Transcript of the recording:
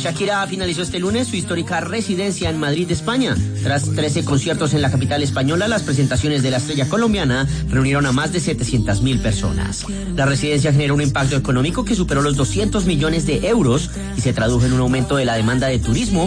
Shakira finalizó este lunes su histórica residencia en Madrid, España. Tras 13 conciertos en la capital española, las presentaciones de la estrella colombiana reunieron a más de 700.000 personas. La residencia generó un impacto económico que superó los 200 millones de euros y se tradujo en un aumento de la demanda de turismo